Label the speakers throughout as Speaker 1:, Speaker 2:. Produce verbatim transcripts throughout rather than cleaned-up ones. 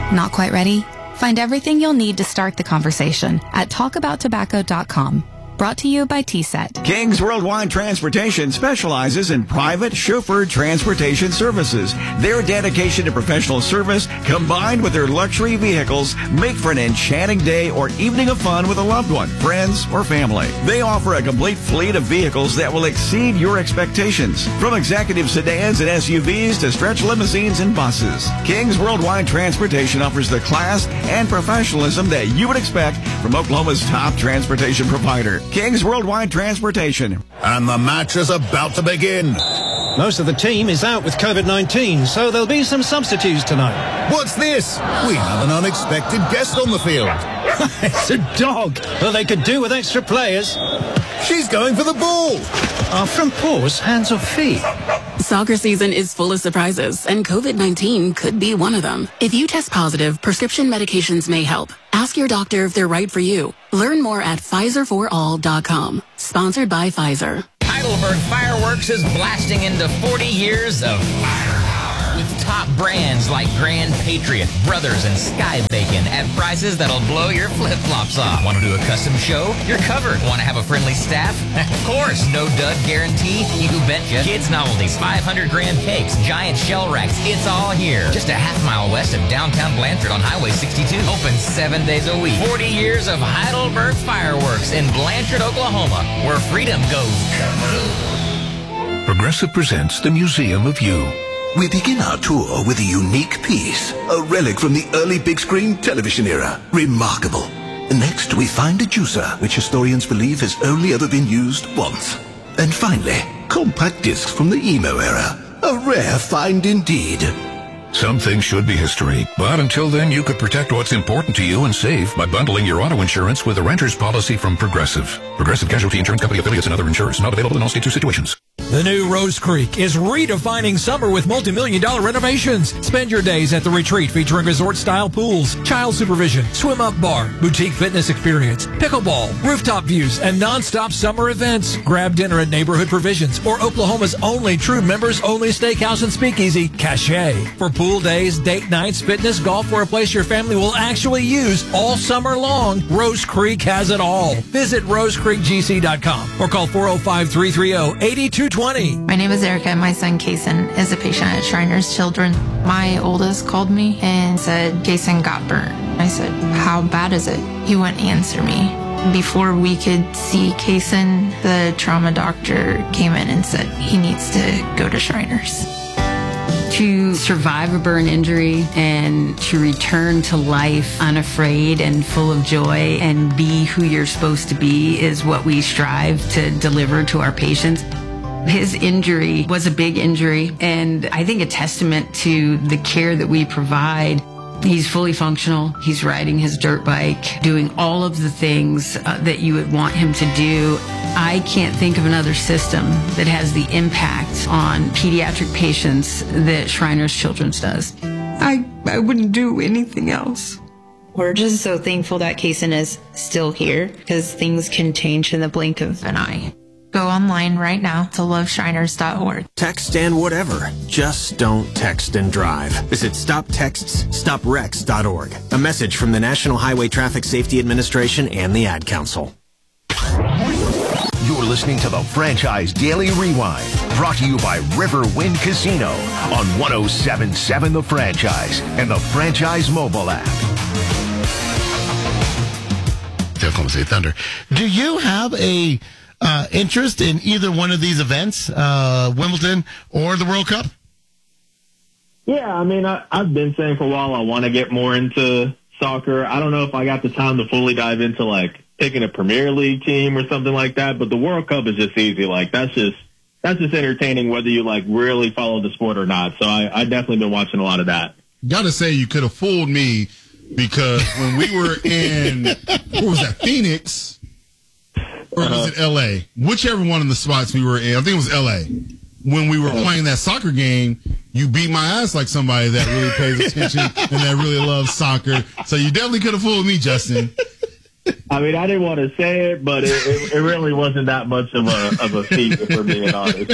Speaker 1: Not quite ready? Find everything you'll need to start the conversation at talk about tobacco dot com. Brought to you by T SET.
Speaker 2: King's Worldwide Transportation specializes in private chauffeured transportation services. Their dedication to professional service combined with their luxury vehicles make for an enchanting day or evening of fun with a loved one, friends, or family. They offer a complete fleet of vehicles that will exceed your expectations. From executive sedans and S U Vs to stretch limousines and buses. King's Worldwide Transportation offers the class and professionalism that you would expect from Oklahoma's top transportation provider. King's Worldwide Transportation.
Speaker 3: And the match is about to begin.
Speaker 4: Most of the team is out with COVID nineteen, so there'll be some substitutes tonight.
Speaker 3: What's this? We have an unexpected guest on the field.
Speaker 4: It's a dog. Well, they could do with extra players.
Speaker 3: She's going for the ball.
Speaker 4: Are front paws hands or feet?
Speaker 5: Soccer season is full of surprises, and COVID nineteen could be one of them. If you test positive, prescription medications may help. Ask your doctor if they're right for you. Learn more at Pfizer for all dot com. Sponsored by Pfizer.
Speaker 6: Heidelberg Fireworks is blasting into forty years of firepower. With top brands like Grand Patriot, Brothers, and Sky Bacon at prices that'll blow your flip-flops off. Want to do a custom show? You're covered. Want to have a friendly staff? Of course. No dud guarantee? You betcha. Kids novelties, five hundred gram cakes, giant shell racks. It's all here. Just a half mile west of downtown Blanchard on Highway sixty-two. Open seven days a week. forty years of Heidelberg Fireworks in Blanchard, Oklahoma, where freedom goes.
Speaker 7: Progressive presents the Museum of You.
Speaker 8: We begin our tour with a unique piece, a relic from the early big screen television era. Remarkable. Next, we find a juicer, which historians believe has only ever been used once. And finally, compact discs from the emo era. A rare find indeed.
Speaker 7: Some things should be history, but until then, you could protect what's important to you and save by bundling your auto insurance with a renter's policy from Progressive. Progressive Casualty Insurance Company affiliates and other insurers. Not available in all states or situations.
Speaker 9: The new Rose Creek is redefining summer with multi-million dollar renovations. Spend your days at the retreat featuring resort-style pools, child supervision, swim-up bar, boutique fitness experience, pickleball, rooftop views, and non-stop summer events. Grab dinner at Neighborhood Provisions or Oklahoma's only true members-only steakhouse and speakeasy, Cache. For pool days, date nights, fitness, golf, or a place your family will actually use all summer long, Rose Creek has it all. Visit rose creek g c dot com or call four oh five, three three oh, eight two two oh.
Speaker 10: My name is Erica. My son, Kason, is a patient at Shriners Children. My oldest called me and said, Kason got burnt. I said, how bad is it? He wouldn't answer me. Before we could see Kason, the trauma doctor came in and said he needs to go to Shriners.
Speaker 11: To survive a burn injury and to return to life unafraid and full of joy and be who you're supposed to be is what we strive to deliver to our patients. His injury was a big injury, and I think a testament to the care that we provide. He's fully functional. He's riding his dirt bike, doing all of the things uh, that you would want him to do. I can't think of another system that has the impact on pediatric patients that Shriners Children's does. I, I wouldn't do anything else.
Speaker 10: We're just so thankful that Kason is still here because things can change in the blink of an eye. Go online right now to love shriners dot org.
Speaker 12: Text and whatever. Just don't text and drive. Visit stop texts stop wrecks dot org. A message from the National Highway Traffic Safety Administration and the Ad Council.
Speaker 7: You're listening to the Franchise Daily Rewind, brought to you by Riverwind Casino on one oh seven point seven The Franchise and the Franchise mobile app.
Speaker 13: The Oklahoma State Thunder. Do you have a uh, interest in either one of these events, uh, Wimbledon or the World Cup?
Speaker 14: Yeah, I mean, I, I've been saying for a while I want to get more into soccer. I don't know if I got the time to fully dive into, like, picking a Premier League team or something like that, but the World Cup is just easy. Like, that's just that's just entertaining whether you, like, really follow the sport or not. So I, I definitely been watching a lot of that.
Speaker 15: Gotta say, you could have fooled me because when we were in, what was that, Phoenix, or was uh-huh. it L A? Whichever one of the spots we were in, I think it was L A. When we were uh-huh. playing that soccer game, you beat my ass like somebody that really pays attention and that really loves soccer. So you definitely could have fooled me, Justin.
Speaker 14: I mean, I didn't want to say it, but it, it, it really wasn't that much of a of a feat, if we're being honest.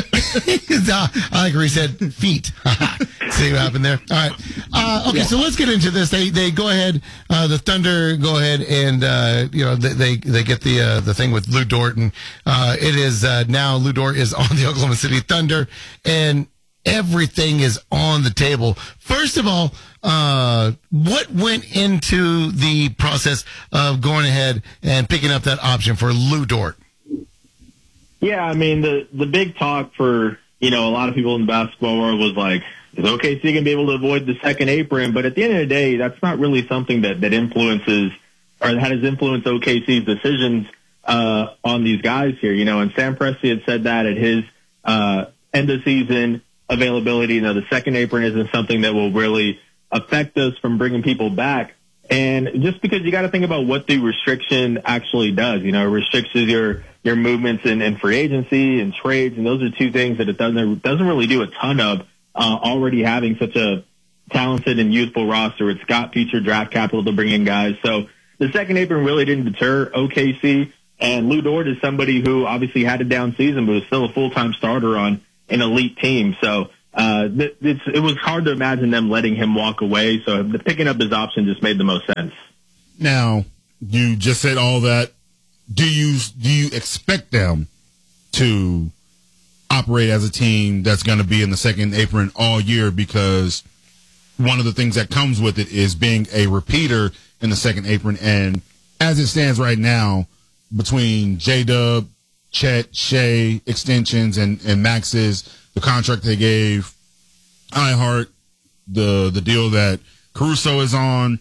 Speaker 13: I agree. Said feet. See what happened there? All right. Uh, okay, yeah. So let's get into this. They they go ahead. Uh, the Thunder go ahead and uh, you know they they, they get the uh, the thing with Lou Dort, and uh, it is uh, now Lou Dort is on the Oklahoma City Thunder, and everything is on the table. First of all, uh, what went into the process of going ahead and picking up that option for Lou Dort?
Speaker 14: Yeah, I mean, the, the big talk for, you know, a lot of people in the basketball world was like, is O K C going to be able to avoid the second apron? But at the end of the day, that's not really something that, that influences or that has influenced O K C's decisions uh, on these guys here. You know, and Sam Presti had said that at his uh, end of season availability. You know, the second apron isn't something that will really affect us from bringing people back. And just because you got to think about what the restriction actually does, you know, it restricts your, your movements in, in free agency and trades. And those are two things that it doesn't, doesn't really do a ton of, uh, already having such a talented and youthful roster. It's got future draft capital to bring in guys. So the second apron really didn't deter O K C. And Lou Dort is somebody who obviously had a down season, but was still a full-time starter on an elite team. So, uh, it's, it was hard to imagine them letting him walk away. So the picking up his option just made the most sense.
Speaker 15: Now, you just said all that. Do you, do you expect them to operate as a team that's going to be in the second apron all year? Because one of the things that comes with it is being a repeater in the second apron. And as it stands right now, between J-Dub, Chet, Shea extensions, and, and Max's, the contract they gave iHeart, the the deal that Caruso is on,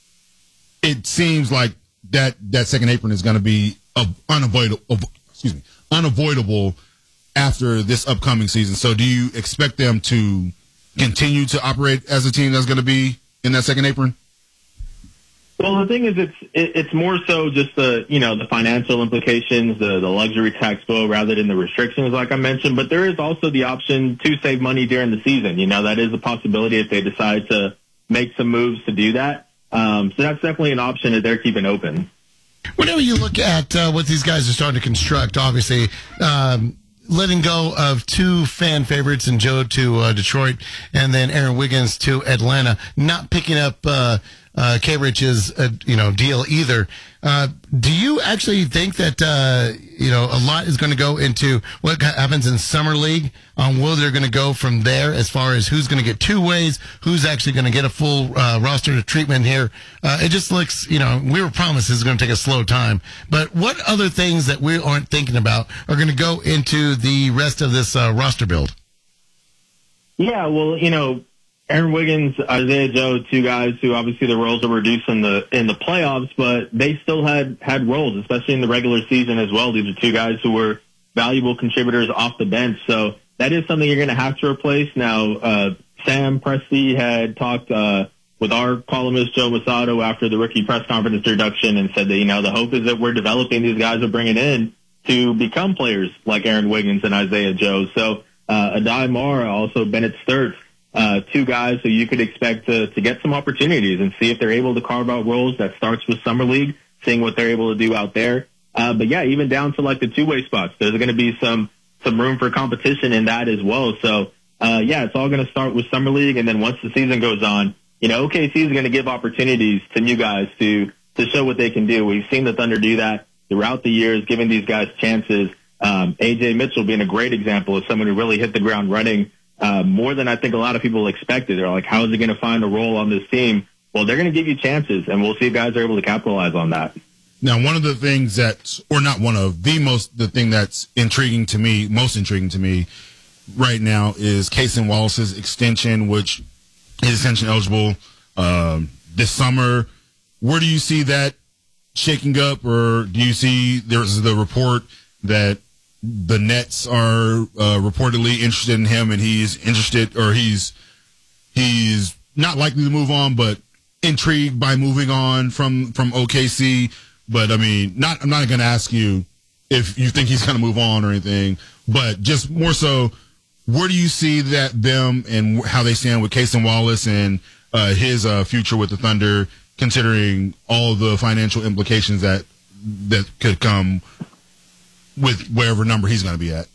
Speaker 15: it seems like that, that second apron is going to be unavoidable, excuse me, unavoidable after this upcoming season. So do you expect them to continue to operate as a team that's going to be in that second apron?
Speaker 14: Well, the thing is, it's it, it's more so just the you know the financial implications, the the luxury tax bill, rather than the restrictions, like I mentioned. But there is also the option to save money during the season. You know, that is a possibility if they decide to make some moves to do that. Um, so that's definitely an option that they're keeping open.
Speaker 13: Whenever you look at uh, what these guys are starting to construct, obviously. Um, letting go of two fan favorites in Joe to uh, Detroit and then Aaron Wiggins to Atlanta, not picking up uh, uh, K-Rich's uh, you know deal either. Uh, do you actually think that uh, you know a lot is going to go into what happens in Summer League on where they're going to go from there as far as who's going to get two ways, who's actually going to get a full uh, roster treatment here? Uh, it just looks, you know, we were promised this is going to take a slow time. But what other things that we aren't thinking about are going to go into the rest of this uh, roster build?
Speaker 14: Yeah, well, you know, Aaron Wiggins, Isaiah Joe, two guys who obviously the roles are reduced in the in the playoffs, but they still had had roles, especially in the regular season as well. These are two guys who were valuable contributors off the bench, so that is something you're going to have to replace. Now, uh, Sam Presti had talked uh, with our columnist Joe Masato after the rookie press conference introduction and said that you know the hope is that we're developing these guys we're bringing in to become players like Aaron Wiggins and Isaiah Joe. So uh, Adai Mara, also Bennett Sturts. Uh, two guys who you could expect to, to get some opportunities and see if they're able to carve out roles. That starts with Summer League, seeing what they're able to do out there. Uh, but yeah, even down to like the two-way spots, there's going to be some, some room for competition in that as well. So, uh, yeah, it's all going to start with Summer League. And then once the season goes on, you know, O K C is going to give opportunities to new guys to, to show what they can do. We've seen the Thunder do that throughout the years, giving these guys chances. Um, A J Mitchell being a great example of someone who really hit the ground running. Uh, more than I think a lot of people expected. They're like, how is he going to find a role on this team? Well, they're going to give you chances, and we'll see if guys are able to capitalize on that.
Speaker 15: Now, one of the things that, or not one of, the most, the thing that's intriguing to me, most intriguing to me right now is Cason Wallace's extension, which is extension eligible um, this summer. Where do you see that shaking up, or do you see there's the report that the Nets are uh, reportedly interested in him, and he's interested, or he's he's not likely to move on, but intrigued by moving on from from O K C. But I mean, not I'm not going to ask you if you think he's going to move on or anything, but just more so, where do you see that them and how they stand with Cason Wallace and uh, his uh, future with the Thunder, considering all the financial implications that that could come with whatever number he's going to be at.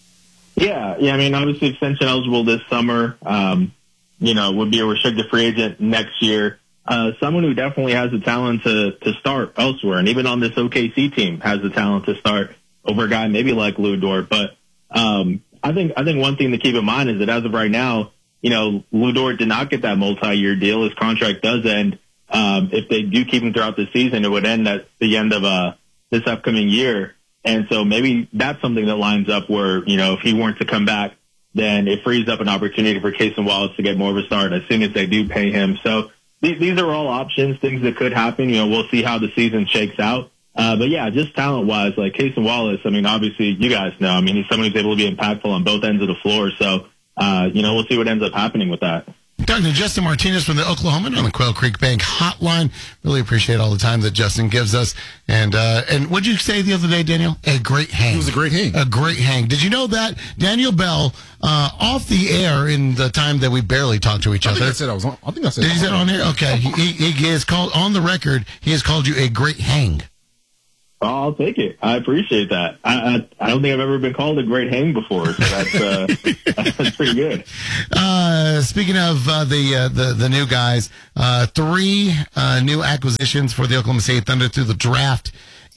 Speaker 14: Yeah, yeah. I mean, obviously extension eligible this summer. Um, you know, would be a restricted free agent next year. Uh, someone who definitely has the talent to to start elsewhere, and even on this O K C team has the talent to start over a guy maybe like Lu Dort. But um, I think I think one thing to keep in mind is that as of right now, you know, Lu Dort did not get that multi-year deal. His contract does end. Um, if they do keep him throughout the season, it would end at the end of uh, this upcoming year. And so maybe that's something that lines up where, you know, if he weren't to come back, then it frees up an opportunity for Cason Wallace to get more of a start as soon as they do pay him. So these, these are all options, things that could happen. You know, we'll see how the season shakes out. Uh, but yeah, just talent-wise, like Cason Wallace, I mean, obviously you guys know, I mean, he's someone who's able to be impactful on both ends of the floor. So, uh, you know, we'll see what ends up happening with that.
Speaker 13: Talking to Justin Martinez from the Oklahoman on the Quail Creek Bank Hotline. Really appreciate all the time that Justin gives us. And uh, and what did you say the other day, Daniel? A great hang.
Speaker 15: It was a great hang.
Speaker 13: A great hang. Did you know that Daniel Bell, uh, off the air in the time that we barely talked to each
Speaker 15: I
Speaker 13: other?
Speaker 15: think I said I was on. I think I said.
Speaker 13: Did he say on here? Okay. he, he, he is called on the record. He has called you a great hang.
Speaker 14: Oh, I'll take it. I appreciate that. I, I I don't think I've ever been called a great hang before, so that's uh, that's pretty good.
Speaker 13: Uh, speaking of uh, the, uh, the the new guys, uh, three uh, new acquisitions for the Oklahoma State Thunder through the draft,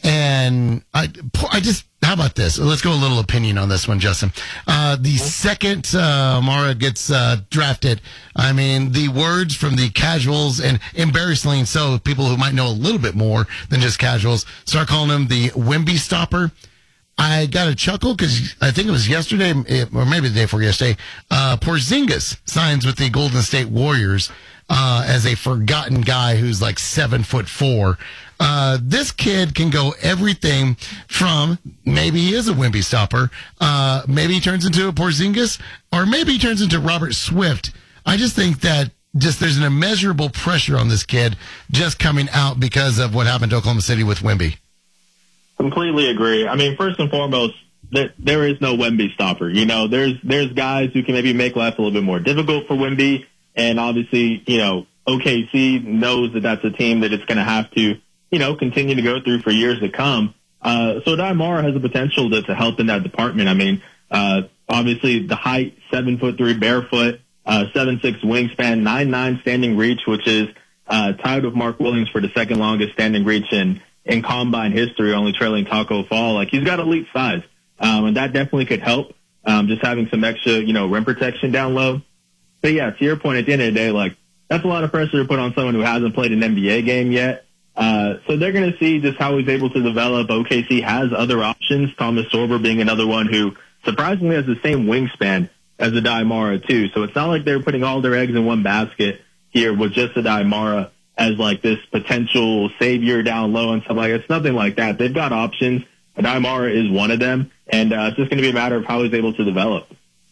Speaker 13: and I I just how about this? Let's go a little opinion on this one, Justin. Uh, the second uh, Mara gets uh, drafted, I mean, the words from the casuals, and embarrassingly so, people who might know a little bit more than just casuals, start calling him the Wemby stopper. I got a chuckle because I think it was yesterday, or maybe the day before yesterday, uh, Porzingis signs with the Golden State Warriors uh, as a forgotten guy who's like seven foot four. Uh, this kid can go everything from maybe he is a Wemby stopper, uh, maybe he turns into a Porzingis, or maybe he turns into Robert Swift. I just think that just there's an immeasurable pressure on this kid just coming out because of what happened to Oklahoma City with Wemby.
Speaker 14: Completely agree. I mean, first and foremost, there, there is no Wemby stopper. You know, there's there's guys who can maybe make life a little bit more difficult for Wemby, and obviously, you know, O K C knows that that's a team that it's going to have to, you know, continue to go through for years to come. Uh, so Aday Mara has the potential to, to help in that department. I mean, uh, obviously the height, seven foot three barefoot, uh, seven six wingspan, nine nine standing reach, which is uh, tied with Mark Williams for the second longest standing reach in, in combine history, only trailing Taco Fall. Like, he's got elite size, um, and that definitely could help. Um, just having some extra, you know, rim protection down low. But yeah, to your point, at the end of the day, like, that's a lot of pressure to put on someone who hasn't played an N B A game yet. Uh, so they're going to see just how he's able to develop. O K C has other options, Thomas Sorber being another one who surprisingly has the same wingspan as Aday Mara too. So it's not like they're putting all their eggs in one basket here with just Aday Mara as like this potential savior down low and stuff like that. It's nothing like that. They've got options. Aday Mara is one of them, and uh, it's just going to be a matter of how he's able to develop.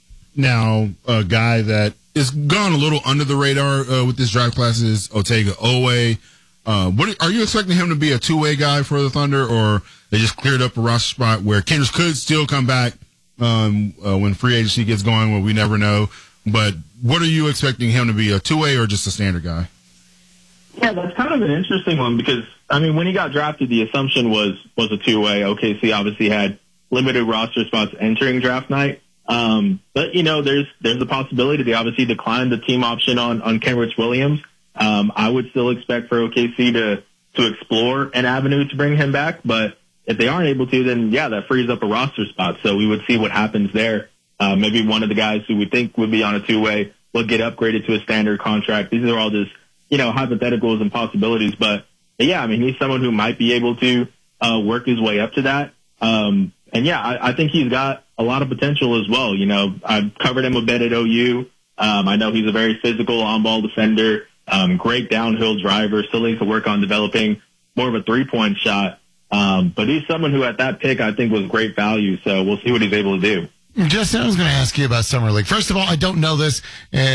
Speaker 15: Now, a guy that is gone a little under the radar uh, with this draft class is Otega Oweh. Uh, what are you expecting him to be a two-way guy for the Thunder, or they just cleared up a roster spot where Kendrick could still come back um, uh, when free agency gets going? Well, we never know. But what are you expecting him to be, a two-way or just a standard guy?
Speaker 14: Yeah, that's kind of an interesting one because, I mean, when he got drafted, the assumption was was a two-way. O K C obviously had limited roster spots entering draft night. Um, but, you know, there's there's a possibility they obviously declined the team option on, on Kenrich Williams. Um, I would still expect for O K C to, to explore an avenue to bring him back. But if they aren't able to, then, yeah, that frees up a roster spot. So we would see what happens there. Uh, maybe one of the guys who we think would be on a two-way will get upgraded to a standard contract. These are all just, you know, hypotheticals and possibilities. But, yeah, I mean, he's someone who might be able to uh, work his way up to that. Um, and, yeah, I, I think he's got a lot of potential as well. You know, I've covered him a bit at O U. Um, I know he's a very physical on-ball defender. Um, great downhill driver, still needs to work on developing more of a three-point shot. Um, but he's someone who at that pick I think was great value, so we'll see what he's able to do.
Speaker 13: Justin, I was going to ask you about Summer League. First of all, I don't know this,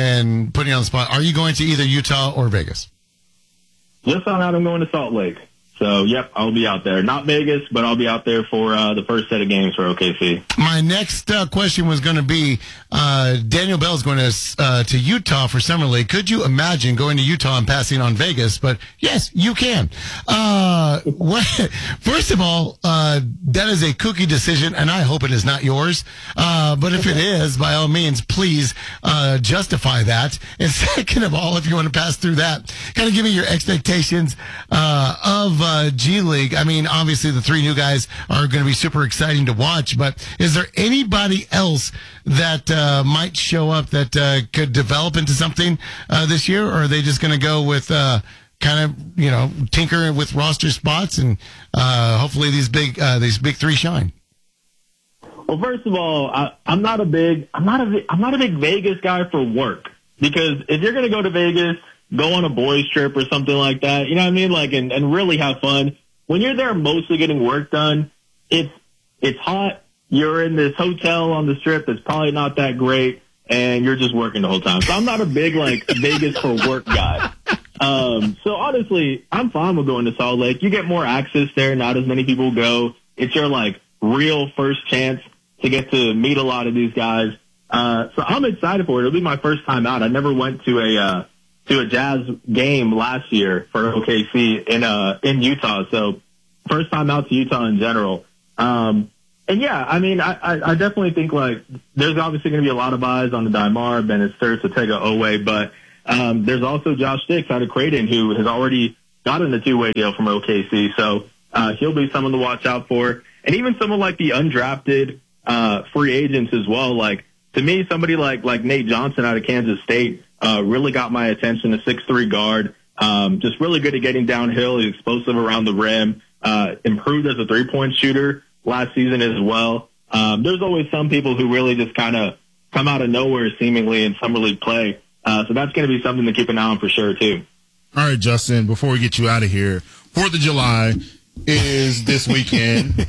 Speaker 13: and putting you on the spot, are you going to either Utah or Vegas?
Speaker 14: Just found out I'm going to Salt Lake. So, yep, I'll be out there. Not Vegas, but I'll be out there for uh, the first set of games for O K C.
Speaker 13: My next uh, question was going to be, uh, Daniel Bell's going to uh, to Utah for Summer League. Could you imagine going to Utah and passing on Vegas? But, yes, you can. Uh, what, first of all, uh, that is a cookie decision, and I hope it is not yours. Uh, but if it is, by all means, please uh, justify that. And second of all, if you want to pass through that, kind of give me your expectations uh, of uh, G League. I mean, obviously the three new guys are going to be super exciting to watch, but is there anybody else that uh, might show up that uh, could develop into something uh, this year, or are they just going to go with uh, kind of, you know, tinker with roster spots and uh, hopefully these big uh, these big three shine?
Speaker 14: Well, first of all, I, I'm not a big I'm not a I'm not a big Vegas guy for work, because if you're going to go to Vegas, go on a boys trip or something like that, you know what I mean? Like, and, and really have fun. When you're there mostly getting work done, it's, it's hot. You're in this hotel on the strip that's probably not that great, and you're just working the whole time. So I'm not a big, like, Vegas for work guy. Um, so honestly, I'm fine with going to Salt Lake. You get more access there. Not as many people go. It's your, like, real first chance to get to meet a lot of these guys. Uh, so I'm excited for it. It'll be my first time out. I never went to a, uh, to a Jazz game last year for O K C in uh in Utah. So first time out to Utah in general. Um and yeah, I mean I, I, I definitely think like there's obviously gonna be a lot of eyes on the Dymar, Bennett Sturts, Otega Owe, but um there's also Josh Dix out of Creighton who has already gotten a two way deal from O K C. So uh he'll be someone to watch out for. And even someone like the undrafted uh free agents as well. Like to me, somebody like like Nate Johnson out of Kansas State Uh, really got my attention, a six three guard, um, just really good at getting downhill. He's explosive around the rim, uh, improved as a three-point shooter last season as well. Um, there's always some people who really just kind of come out of nowhere seemingly in summer league play. Uh, so that's going to be something to keep an eye on for sure, too.
Speaker 15: All right, Justin, before we get you out of here, fourth of July is this weekend.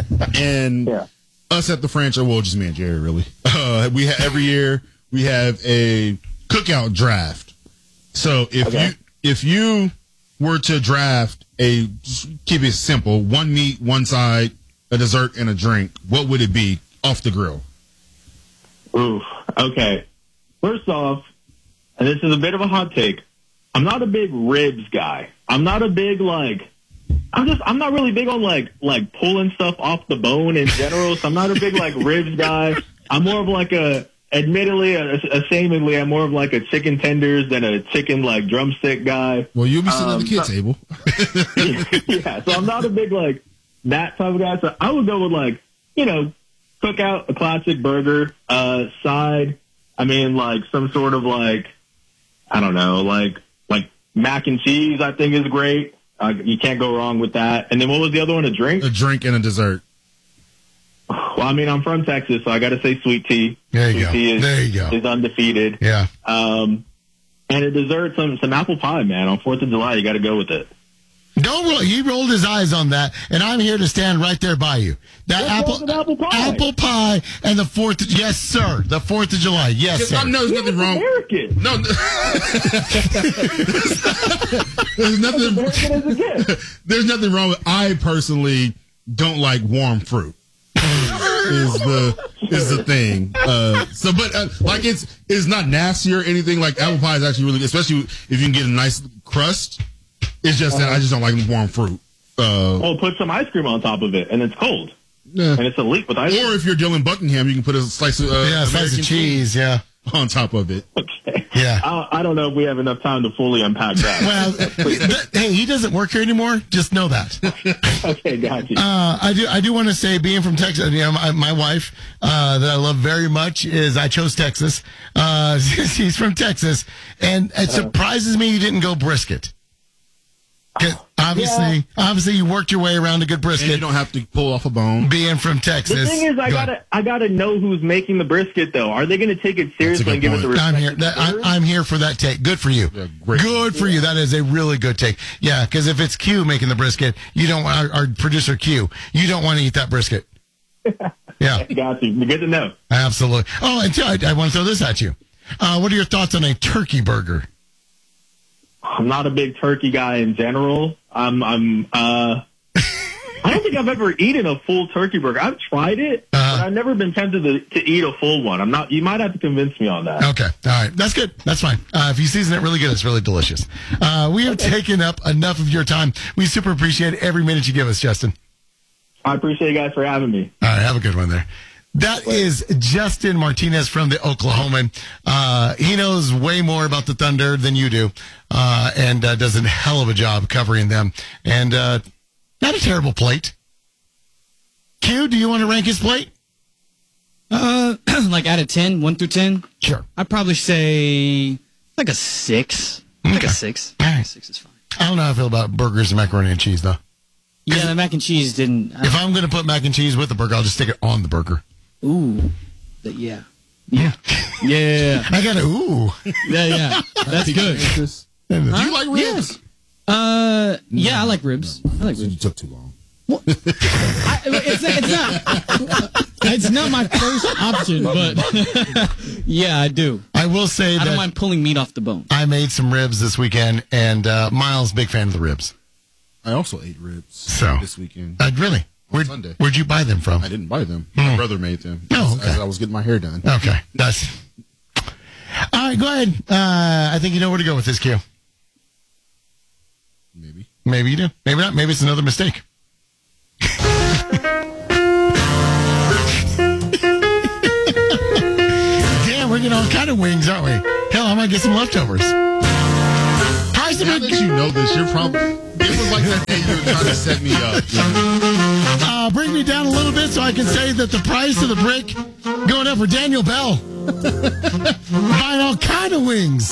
Speaker 15: and yeah. us at the franchise, well, just me and Jerry, really. Uh, we ha- every year we have a cookout draft. So if okay. you if you were to draft a, keep it simple, one meat, one side, a dessert, and a drink, what would it be off the grill?
Speaker 14: Ooh, okay. First off, and this is a bit of a hot take, I'm not a big ribs guy. I'm not a big like. I'm just I'm not really big on like like pulling stuff off the bone in general. So I'm not a big like ribs guy. I'm more of like a. Admittedly, ashamedly, I'm more of like a chicken tenders than a chicken like drumstick guy.
Speaker 15: Well, you'll be sitting um, at the kid
Speaker 14: so,
Speaker 15: table.
Speaker 14: yeah, so I'm not a big like that type of guy. So I would go with like, you know, cook out a classic burger, uh, side. I mean, like some sort of like, I don't know, like like mac and cheese. I think is great. Uh, you can't go wrong with that. And then what was the other one? A drink?
Speaker 15: A drink and a dessert.
Speaker 14: Well, I mean, I'm from Texas, so I got to say sweet tea.
Speaker 13: There you
Speaker 14: sweet
Speaker 13: go.
Speaker 14: Tea is,
Speaker 13: there you go.
Speaker 14: is undefeated.
Speaker 13: Yeah.
Speaker 14: Um, and a dessert, some some apple pie, man. On Fourth of July, you got to go with it.
Speaker 13: Don't roll. He rolled his eyes on that, and I'm here to stand right there by you. That
Speaker 14: What's
Speaker 13: apple,
Speaker 14: apple pie,
Speaker 13: apple pie, and the Fourth. Of, yes, sir. The Fourth of July. Yes, sir.
Speaker 15: No, there's nothing wrong.
Speaker 14: American.
Speaker 15: No, there's nothing. There's nothing wrong with. I personally don't like warm fruit. is the is the thing. Uh, so, but uh, like it's it's not nasty or anything. Like apple pie is actually really good, especially if you can get a nice crust. It's just that I just don't like warm fruit. Uh,
Speaker 14: oh, put some ice cream on top of it, and it's cold,
Speaker 15: yeah.
Speaker 14: and it's a leak with ice cream.
Speaker 15: Or if you're Dylan Buckingham, you can put a slice of uh,
Speaker 13: yeah, a slice of cheese, yeah,
Speaker 15: on top of it.
Speaker 14: Okay.
Speaker 13: Yeah.
Speaker 14: I, I don't know if we have enough time to fully unpack that.
Speaker 13: Well, th- hey, he doesn't work here anymore. Just know that.
Speaker 14: Okay, got you.
Speaker 13: Uh, I do. I do want to say, being from Texas, you know, my, my wife uh, that I love very much is I chose Texas. Uh, she's from Texas, and it surprises me you didn't go brisket. Obviously, yeah. obviously, you worked your way around a good brisket.
Speaker 15: And you don't have to pull off a bone.
Speaker 13: Being from Texas.
Speaker 14: The thing is, I Go gotta, ahead. I gotta know who's making the brisket, though. Are they going to take it seriously and give point. it the respect?
Speaker 13: I'm here. That, I, I'm here for that take. Good for you. Yeah, good for yeah. you. That is a really good take. Yeah, because if it's Q making the brisket, you don't. Our, our producer Q, you don't want to eat that brisket. Yeah,
Speaker 14: got you. Good to know.
Speaker 13: Absolutely. Oh, and I, I want to throw this at you. Uh, what are your thoughts on a turkey burger?
Speaker 14: I'm not a big turkey guy in general. I'm, I'm, uh, I don't think I've ever eaten a full turkey burger. I've tried it, uh, but I've never been tempted to, to eat a full one. I'm not, you might have to convince me on that.
Speaker 13: Okay. All right. That's good. That's fine. Uh, if you season it really good, it's really delicious. Uh, we have okay. taken up enough of your time. We super appreciate every minute you give us, Justin.
Speaker 14: I appreciate you guys for having me.
Speaker 13: All right. Have a good one there. That is Justin Martinez from the Oklahoman. Uh, he knows way more about the Thunder than you do, uh, and uh, does a hell of a job covering them. And uh, not a terrible plate. Q, do you want to rank his plate?
Speaker 16: Uh, like out of ten, one through ten?
Speaker 13: Sure.
Speaker 16: I'd probably say like a six. Okay. Like a six.
Speaker 13: All right.
Speaker 16: Six is fine.
Speaker 13: I don't know how I feel about burgers and macaroni and cheese, though.
Speaker 16: Yeah, the mac and cheese didn't.
Speaker 13: If I'm going to put mac and cheese with the burger, I'll just stick it on the burger.
Speaker 16: Ooh. Yeah. Yeah. Yeah.
Speaker 13: I got a ooh.
Speaker 16: Yeah, yeah. That's good.
Speaker 15: Huh? Do you like ribs?
Speaker 16: Yeah. Uh, yeah, I like ribs. I like ribs.
Speaker 15: You took too long.
Speaker 16: Well, I, it's, it's not. It's not my first option, but yeah, I do.
Speaker 13: I will say
Speaker 16: I
Speaker 13: that
Speaker 16: don't mind pulling meat off the bone.
Speaker 13: I made some ribs this weekend, and uh, Miles, big fan of the ribs.
Speaker 15: I also ate ribs
Speaker 13: so,
Speaker 15: this weekend.
Speaker 13: Uh, really? Where'd,
Speaker 15: Sunday.
Speaker 13: Where'd you buy them from?
Speaker 15: I didn't buy them.
Speaker 13: Mm.
Speaker 15: My brother made them.
Speaker 13: Oh, okay.
Speaker 15: As I was getting my hair done.
Speaker 13: Okay. That's. All right, go ahead. Uh, I think you know where to go with this, Q.
Speaker 15: Maybe.
Speaker 13: Maybe you do. Maybe not. Maybe it's another mistake. Damn, we're getting all kind of wings, aren't we? Hell, I might get some leftovers. Price
Speaker 15: now that you know this, you're probably... It was like that day you were trying to set me up.
Speaker 13: Uh, bring me down a little bit so I can say that the price of the brick going up for Daniel Bell. Buying all kind of wings.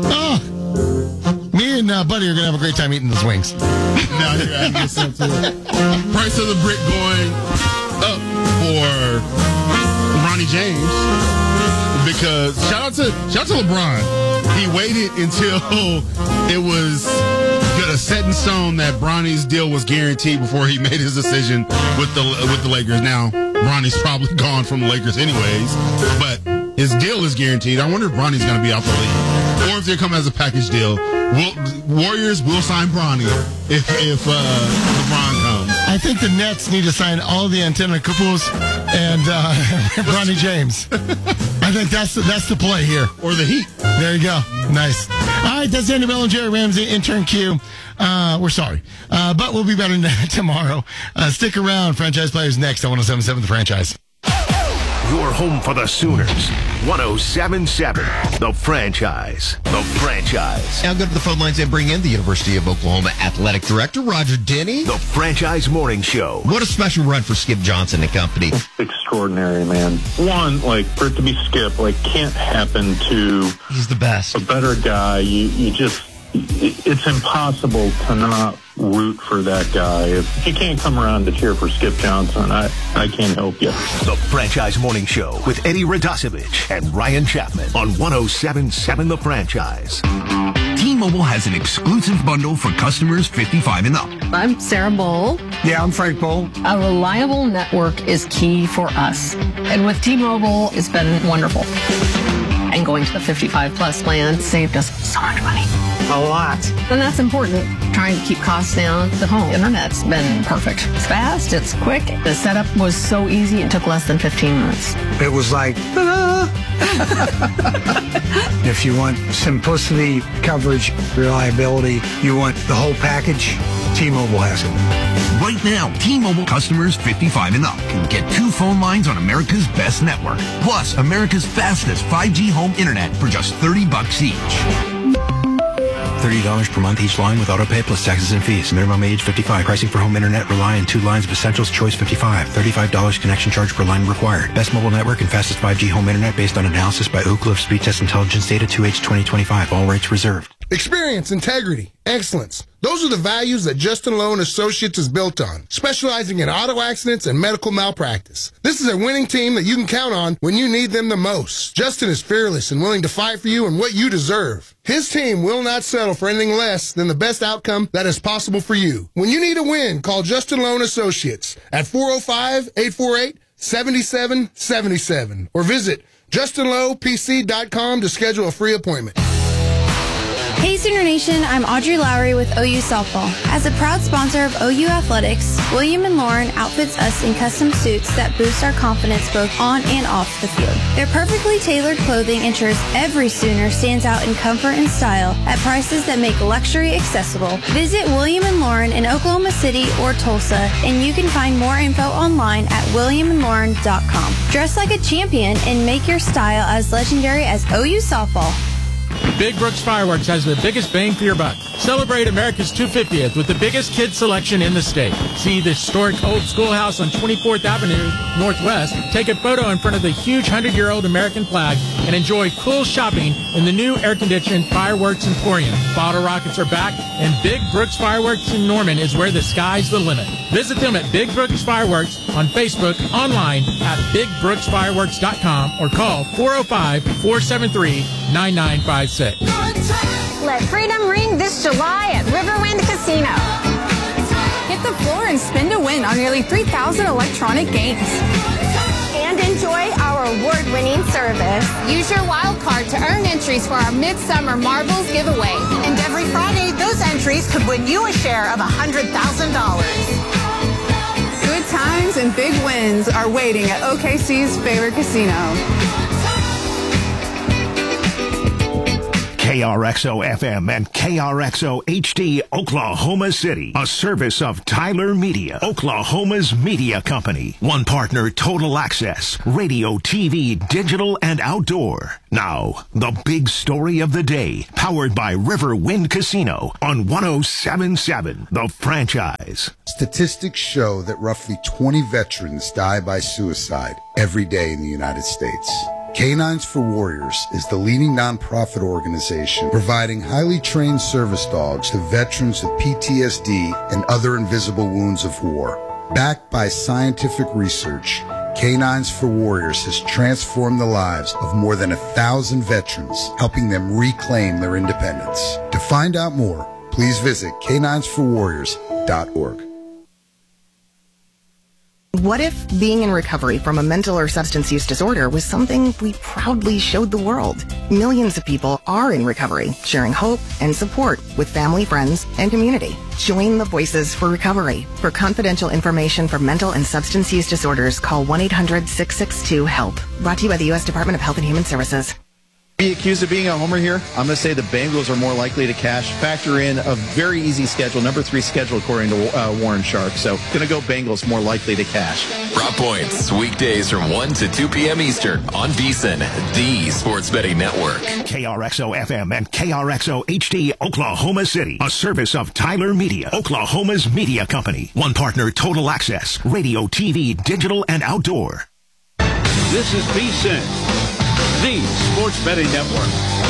Speaker 13: Oh. Me and uh, Buddy are going to have a great time eating those wings.
Speaker 15: Now you're adding yourself to it. Price of the brick going up for Bronny James. Because shout out to shout out to LeBron. He waited until it was a set in stone that Bronny's deal was guaranteed before he made his decision with the with the Lakers. Now, Bronny's probably gone from the Lakers anyways, but his deal is guaranteed. I wonder if Bronny's going to be out the league, or if they come as a package deal. We'll, Warriors will sign Bronny if if uh, LeBron comes.
Speaker 13: I think the Nets need to sign all the antenna Kapus and uh, Bronny James. I think that's the, that's the play here.
Speaker 15: Or the Heat.
Speaker 13: There you go. Nice. All right, that's Daniel Bell and Jerry Ramsey, intern Q. Uh, we're sorry. Uh, but we'll be better tomorrow. Uh, stick around. Franchise Players next on one oh seven point seven The Franchise.
Speaker 17: Your home for the Sooners. one oh seven point seven The Franchise. The Franchise.
Speaker 18: Now go to the phone lines and bring in the University of Oklahoma Athletic Director, Roger Denny.
Speaker 17: The Franchise Morning Show.
Speaker 18: What a special run for Skip Johnson and company.
Speaker 19: Extraordinary, man. One, like, for it to be Skip, like, can't happen to...
Speaker 18: He's the best.
Speaker 19: A better guy. You, you just... It's impossible to not root for that guy. If you can't come around to cheer for Skip Johnson, I, I can't help you.
Speaker 17: The Franchise Morning Show with Eddie Radosevich and Ryan Chapman on one oh seven point seven The Franchise.
Speaker 20: T-Mobile has an exclusive bundle for customers fifty-five and up.
Speaker 21: I'm Sarah Bowl.
Speaker 20: Yeah, I'm Frank Bowl.
Speaker 21: A reliable network is key for us. And with T-Mobile, it's been wonderful. And going to the fifty-five plus plan saved us so much money.
Speaker 20: A lot.
Speaker 21: And that's important. Trying to keep costs down. The home internet's been perfect. It's fast. It's quick. The setup was so easy. It took less than fifteen minutes.
Speaker 20: It was like, ta-da! If you want simplicity, coverage, reliability, you want the whole package, T-Mobile has it. Right now, T-Mobile customers fifty-five and up can get two phone lines on America's best network, plus America's fastest five G home internet for just thirty bucks each.
Speaker 22: thirty dollars per month each line with autopay plus taxes and fees. Minimum age fifty-five. Pricing for home internet rely on two lines of Essentials Choice fifty-five. thirty-five dollars connection charge per line required. Best mobile network and fastest five G home internet based on analysis by Oak Cliff Speed Test Intelligence Data two H twenty twenty-five. All rates reserved.
Speaker 23: Experience, integrity, excellence. Those are the values that Justin Lowe and Associates is built on, specializing in auto accidents and medical malpractice. This is a winning team that you can count on when you need them the most. Justin is fearless and willing to fight for you and what you deserve. His team will not settle for anything less than the best outcome that is possible for you. When you need a win, call Justin Lowe and Associates at four oh five, eight four eight, seven seven seven seven or visit justin lowe p c dot com to schedule a free appointment.
Speaker 1: Hey Sooner Nation, I'm Audrey Lowry with O U Softball. As a proud sponsor of O U Athletics, William and Lauren outfits us in custom suits that boost our confidence both on and off the field. Their perfectly tailored clothing ensures every Sooner stands out in comfort and style at prices that make luxury accessible. Visit William and Lauren in Oklahoma City or Tulsa, and you can find more info online at william and lauren dot com. Dress like a champion and make your style as legendary as O U Softball.
Speaker 9: Big Brooks Fireworks has the biggest bang for your buck. Celebrate America's two hundred fiftieth with the biggest kids selection in the state. See the historic old schoolhouse on twenty-fourth Avenue Northwest, take a photo in front of the huge hundred-year-old American flag, and enjoy cool shopping in the new air-conditioned Fireworks Emporium. Bottle rockets are back, and Big Brooks Fireworks in Norman is where the sky's the limit. Visit them at Big Brooks Fireworks on Facebook, online at big brooks fireworks dot com, or call four oh five, four seven three, nine nine five six.
Speaker 2: Let freedom ring this July at Riverwind Casino.
Speaker 3: Hit the floor and spin to win on nearly three thousand electronic games.
Speaker 2: And enjoy our award-winning service.
Speaker 3: Use your wild card to earn entries for our Midsummer Marbles giveaway.
Speaker 2: And every Friday, those entries could win you a share of one hundred thousand dollars.
Speaker 3: Good times and big wins are waiting at O K C's favorite casino.
Speaker 17: K R X O F M and K R X O H D Oklahoma City, a service of Tyler Media, Oklahoma's media company. One partner, Total Access, radio, T V, digital, and outdoor. Now, the big story of the day, powered by Riverwind Casino on one oh seven point seven, The Franchise.
Speaker 24: Statistics show that roughly twenty veterans die by suicide every day in the United States. Canines for Warriors is the leading nonprofit organization providing highly trained service dogs to veterans with P T S D and other invisible wounds of war. Backed by scientific research, Canines for Warriors has transformed the lives of more than a thousand veterans, helping them reclaim their independence. To find out more, please visit canines for warriors dot org.
Speaker 25: What if being in recovery from a mental or substance use disorder was something we proudly showed the world? Millions of people are in recovery, sharing hope and support with family, friends, and community. Join the Voices for Recovery. For confidential information for mental and substance use disorders, call one eight hundred, six six two, HELP. Brought to you by the U S Department of Health and Human Services.
Speaker 26: Be accused of being a homer here? I'm going to say the Bengals are more likely to cash. Factor in a very easy schedule, number three schedule according to uh, Warren Sharp. So going to go Bengals more likely to cash.
Speaker 27: Prop Points, weekdays from one to two p.m. Eastern on VSiN, the sports betting network.
Speaker 17: K R X O F M and K R X O H D Oklahoma City, a service of Tyler Media, Oklahoma's media company. One partner, Total Access, radio, T V, digital, and outdoor.
Speaker 28: This is VSiN, the sports betting network.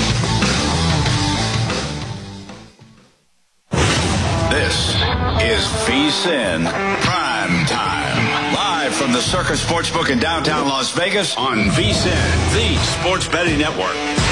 Speaker 29: This is VSiN Prime Time, live from the Circus Sportsbook in downtown Las Vegas on VSiN, the sports betting network.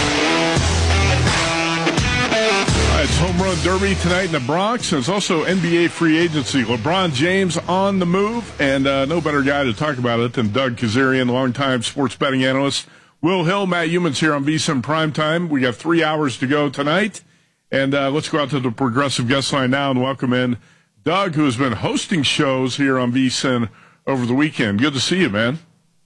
Speaker 30: All right, it's Home Run Derby tonight in the Bronx. And it's also N B A free agency. LeBron James on the move, and uh, no better guy to talk about it than Doug Kazarian, longtime sports betting analyst. Will Hill, Matt Youmans here on VSiN Primetime. We got three hours to go tonight. And uh, let's go out to the Progressive guest line now and welcome in Doug, who has been hosting shows here on VSiN over the weekend. Good to see you, man.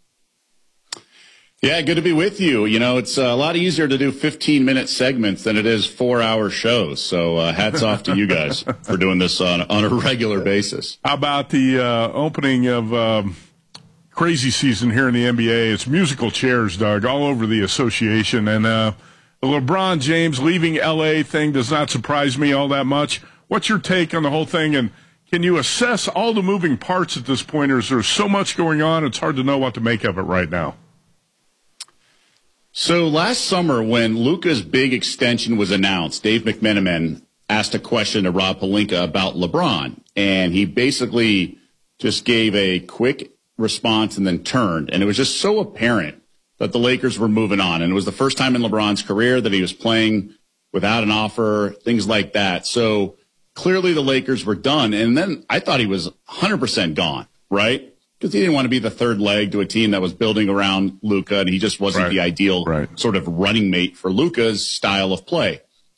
Speaker 31: Yeah, good to be with you. You know, it's a lot easier to do fifteen-minute segments than it is four-hour shows. So uh, hats off to you guys for doing this on, on a regular basis.
Speaker 30: How about the uh, opening of um, crazy season here in the N B A? It's musical chairs, Doug, all over the association. And uh, the LeBron James leaving L A thing does not surprise me all that much. What's your take on the whole thing? And can you assess all the moving parts at this point, or is there so much going on it's hard to know what to make of it right now?
Speaker 31: So last summer when Luka's big extension was announced, Dave McMenamin asked a question to Rob Pelinka about LeBron, and he basically just gave a quick response and then turned. And it was just so apparent that the Lakers were moving on. And it was the first time in LeBron's career that he was playing without an offer, things like that. So clearly the Lakers were done. And then I thought he was one hundred percent gone, right? Because he didn't want to be the third leg to a team that was building around Luka, and he just wasn't right. the ideal right. sort of running mate for Luka's style of play.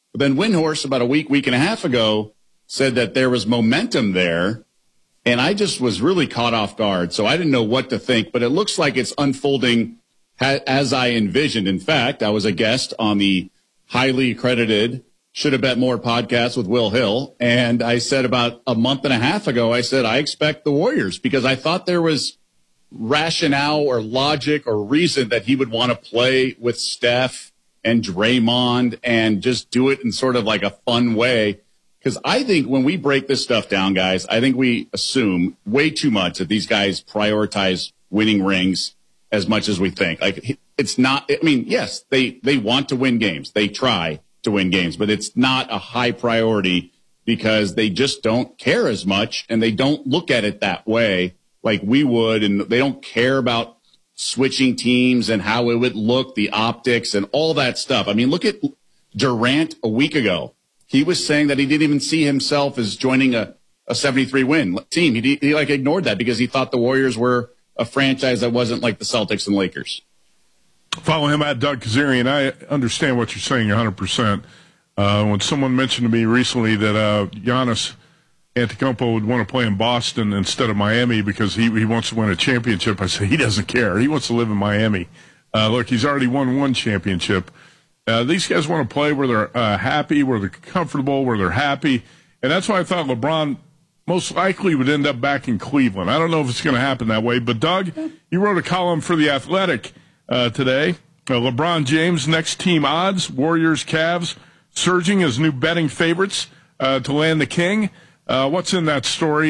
Speaker 31: But then Windhorst about a week, week and a half ago said that there was momentum there. And I just was really caught off guard. So I didn't know what to think, but it looks like it's unfolding ha- as I envisioned. In fact, I was a guest on the highly accredited Should Have Bet More podcast with Will Hill. And I said about a month and a half ago, I said, I expect the Warriors, because I thought there was rationale or logic or reason that he would want to play with Steph and Draymond and just do it in sort of like a fun way. Because I think when we break this stuff down, guys, I think we assume way too much that these guys prioritize winning rings as much as we think. Like, it's not, I mean, yes, they, they want to win games. They try to win games, but it's not a high priority because they just don't care as much and they don't look at it that way like we would. And they don't care about switching teams and how it would look, the optics and all that stuff. I mean, look at Durant a week ago. He was saying that he didn't even see himself as joining a, a seventy-three win team. He, he like ignored that because he thought the Warriors were a franchise that wasn't like the Celtics and Lakers.
Speaker 30: Follow him at Doug Kazarian. I understand what you're saying one hundred percent. Uh, when someone mentioned to me recently that uh, Giannis Antetokounmpo would want to play in Boston instead of Miami because he, he wants to win a championship, I said he doesn't care. He wants to live in Miami. Uh, look, he's already won one championship. Uh, these guys want to play where they're uh, happy, where they're comfortable, where they're happy. And that's why I thought LeBron most likely would end up back in Cleveland. I don't know if it's going to happen that way. But, Doug, you wrote a column for The Athletic uh, today. Uh, LeBron James, next team odds, Warriors, Cavs, surging as new betting favorites uh, to land the king. Uh, what's in that story?